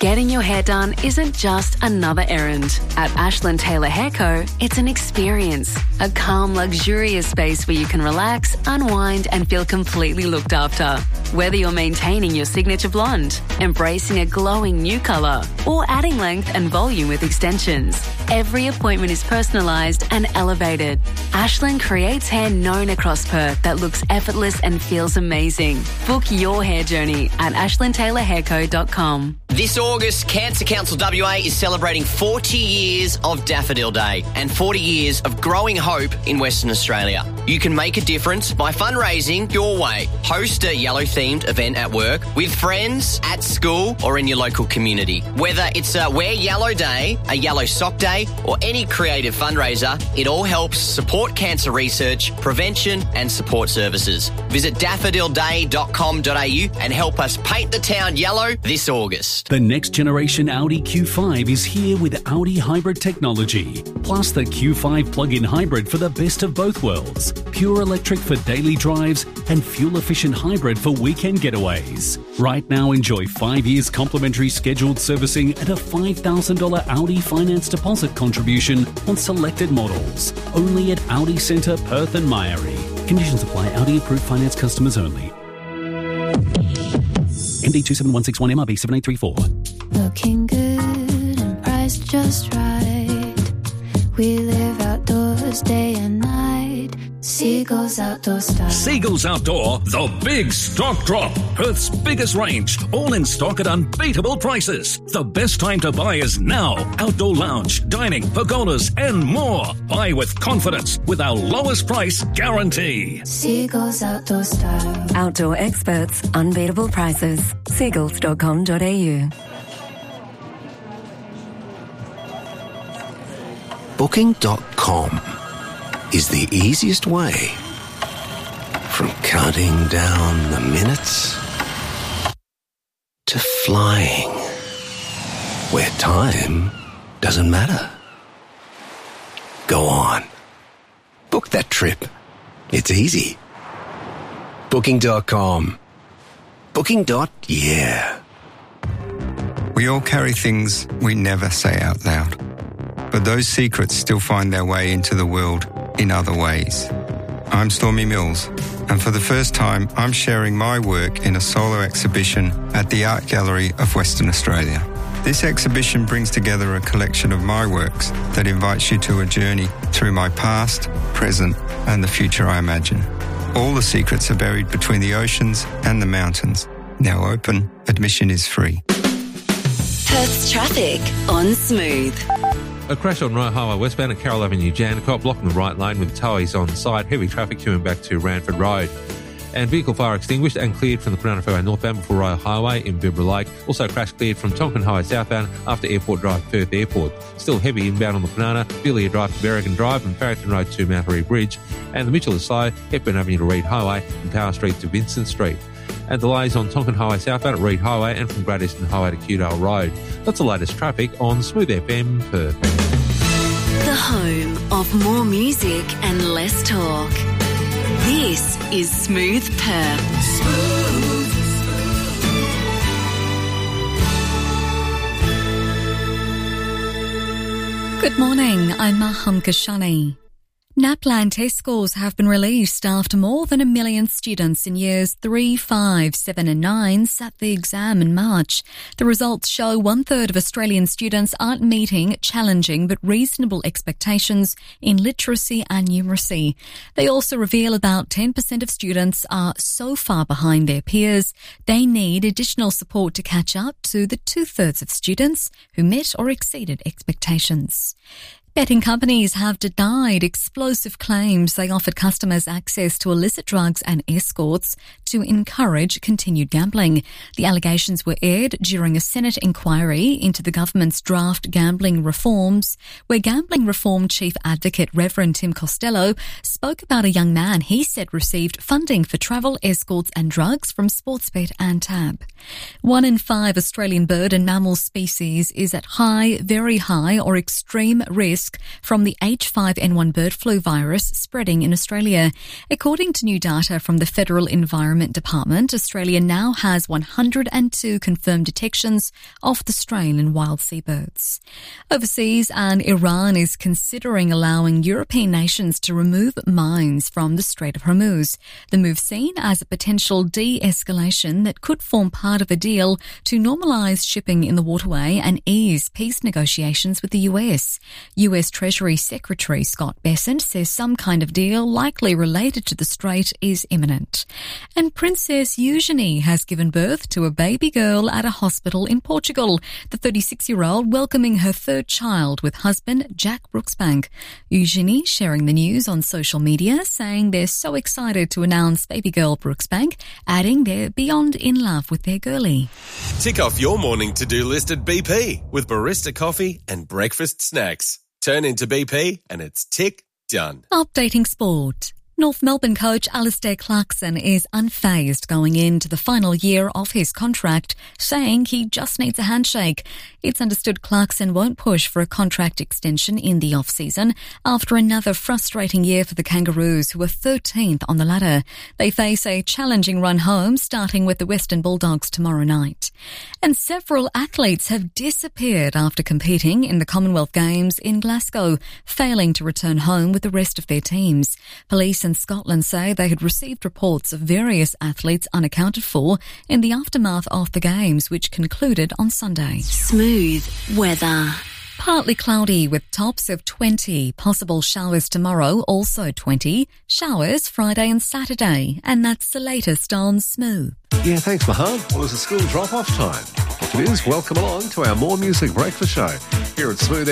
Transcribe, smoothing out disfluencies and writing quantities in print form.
Getting your hair done isn't just another errand. At Ashland Taylor Hair Co, it's an experience. A calm, luxurious space where you can relax, unwind and feel completely looked after. Whether you're maintaining your signature blonde, embracing a glowing new colour, or adding length and volume with extensions, every appointment is personalised and elevated. Ashland creates hair known across Perth that looks effortless and feels amazing. Book your hair journey at ashlandtaylorhairco.com. This August, Cancer Council WA is celebrating 40 years of Daffodil Day and 40 years of growing hope in Western Australia. You can make a difference by fundraising your way. Host a yellow-themed event at work, with friends, at school or in your local community. Whether it's a Wear Yellow Day, a Yellow Sock Day or any creative fundraiser, it all helps support cancer research, prevention and support services. Visit daffodilday.com.au and help us paint the town yellow this August. The next generation Audi Q5 is here with Audi hybrid technology, plus the Q5 plug-in hybrid for the best of both worlds. Pure electric for daily drives and fuel-efficient hybrid for weekend getaways. Right now, enjoy 5 years complimentary scheduled servicing at a $5,000 Audi finance deposit contribution on selected models. Only at Audi Centre, Perth and Myrie. Conditions apply. Audi approved finance customers only. MD 27161 MRB 7834. Looking good and priced just right. We live outdoors day and night. Seagulls Outdoor Style. Seagulls Outdoor, the big stock drop. Perth's biggest range, all in stock at unbeatable prices. The best time to buy is now. Outdoor lounge, dining, pergolas and more. Buy with confidence with our lowest price guarantee. Seagulls Outdoor Style. Outdoor experts, unbeatable prices. Seagulls.com.au. Booking.com is the easiest way from counting down the minutes to flying where time doesn't matter. Go on. Book that trip. It's easy. Booking.com. Booking.yeah. We all carry things we never say out loud. But those secrets still find their way into the world in other ways. I'm Stormy Mills, and for the first time, I'm sharing my work in a solo exhibition at the Art Gallery of Western Australia. This exhibition brings together a collection of my works that invites you to a journey through my past, present, and the future I imagine. All the secrets are buried between the oceans and the mountains. Now open, admission is free. Perth's traffic on Smooth. A crash on Royal Highway westbound at Carroll Avenue, Jandakot, blocking the right lane with towies on site. Heavy traffic queuing back to Ranford Road. And vehicle fire extinguished and cleared from the Kwinana Freeway northbound before Royal Highway in Bibra Lake. Also crash cleared from Tonkin Highway southbound after Airport Drive, Perth Airport. Still heavy inbound on the Kwinana, Billia Drive to Berrigan Drive and Farrington Road to Mount Marie Bridge. And the Mitchell is slow, Hepburn Avenue to Reed Highway and Power Street to Vincent Street. And delays on Tonkin Highway southbound at Reed Highway and from Great Eastern Highway to Cudale Road. That's the latest traffic on Smooth FM Perth. The home of more music and less talk. This is Smooth Perth. Good morning, I'm Maham Kashani. NAPLAN test scores have been released after more than 1 million students in years 3, 5, 7 and 9 sat the exam in March. The results show 1/3 of Australian students aren't meeting challenging but reasonable expectations in literacy and numeracy. They also reveal about 10% of students are so far behind their peers, they need additional support to catch up to the 2/3 of students who met or exceeded expectations. Betting companies have denied explosive claims they offered customers access to illicit drugs and escorts to encourage continued gambling. The allegations were aired during a Senate inquiry into the government's draft gambling reforms, where Gambling Reform Chief Advocate Reverend Tim Costello spoke about a young man he said received funding for travel, escorts and drugs from Sportsbet and Tab. 1 in 5 Australian bird and mammal species is at high, very high or extreme risk risk from the H5N1 bird flu virus spreading in Australia. According to new data from the Federal Environment Department, Australia now has 102 confirmed detections of the strain in wild seabirds. Overseas, and Iran is considering allowing European nations to remove mines from the Strait of Hormuz. The move seen as a potential de-escalation that could form part of a deal to normalise shipping in the waterway and ease peace negotiations with the US. US Treasury Secretary Scott Bessent says some kind of deal likely related to the strait is imminent. And Princess Eugenie has given birth to a baby girl at a hospital in Portugal, the 36-year-old welcoming her third child with husband Jack Brooksbank. Eugenie sharing the news on social media, saying they're so excited to announce baby girl Brooksbank, adding they're beyond in love with their girlie. Tick off your morning to-do list at BP with barista coffee and breakfast snacks. Turn into BP and it's tick done. Updating sport. North Melbourne coach Alistair Clarkson is unfazed going into the final year of his contract, saying he just needs a handshake. It's understood Clarkson won't push for a contract extension in the off-season after another frustrating year for the Kangaroos, who are 13th on the ladder. They face a challenging run home, starting with the Western Bulldogs tomorrow night. And several athletes have disappeared after competing in the Commonwealth Games in Glasgow, failing to return home with the rest of their teams. Police in Scotland say they had received reports of various athletes unaccounted for in the aftermath of the Games, which concluded on Sunday. Smooth weather. Partly cloudy with tops of 20. Possible showers tomorrow, also 20. Showers Friday and Saturday. And that's the latest on Smooth. Yeah, thanks, Mahan. Well, it's a school drop-off time. If it is, welcome along to our More Music Breakfast Show here at Smooth